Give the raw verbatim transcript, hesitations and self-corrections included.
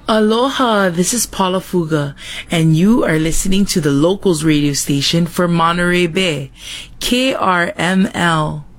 Aloha, this is Paula Fuga, and you are listening to the Locals radio station for Monterey Bay, K R M L.